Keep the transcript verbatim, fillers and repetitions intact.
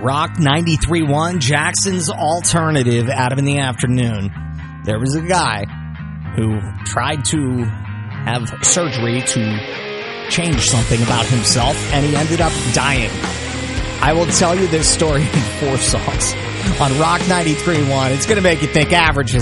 Rock ninety-three point one, Jackson's Alternative, Adam in the Afternoon. There was a guy who tried to have surgery to change something about himself, and he ended up dying. I will tell you this story in four songs on Rock ninety-three point one. It's going to make you think average